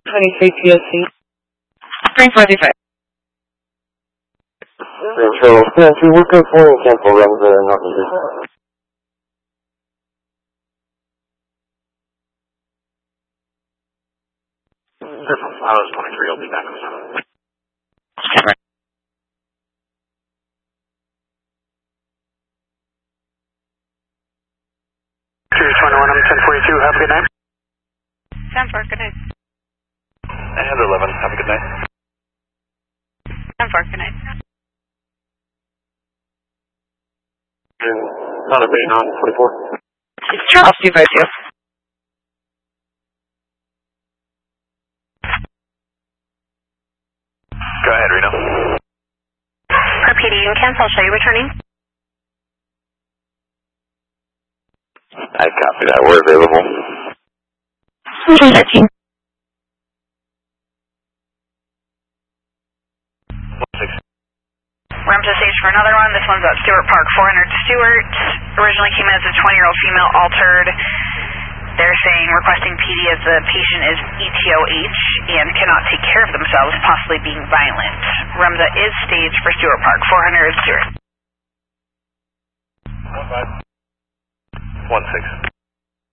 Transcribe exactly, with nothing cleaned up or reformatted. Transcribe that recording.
twenty-three P O C. three forty-five. Control, stand two, we're code four and cancel runs, uh, not needed. I was twenty-three, I'll be back on seven. Series twenty-one, I'm ten forty-two, have a good night. ten four, good night. And eleven, have a good night. ten four, good night. Not a bait on twenty-four. Charles two five two. Go ahead, Reno. For P D and cancel, show you returning. I copy that, we're available. thirteen. We're up to stage for another one. This one's at Stewart Park, four hundred Stewart. Originally came in as a twenty-year-old female altered. They're saying requesting P D as the patient is E T O H and cannot take care of themselves, possibly being violent. REMSA is staged for Stewart Park, four hundred Stewart. One five. One six.